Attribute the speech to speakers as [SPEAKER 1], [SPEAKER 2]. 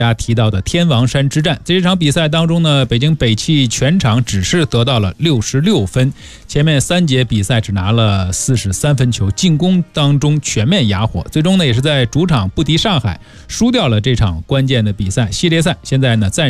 [SPEAKER 1] 大家提到的天王山之战，这场比赛当中呢，北京北汽全场只是得到了66分，前面3节比赛只拿了43分球，进攻当中全面哑火，最终呢也是在主场不敌上海，输掉了这场关键的比赛。系列赛现在呢暂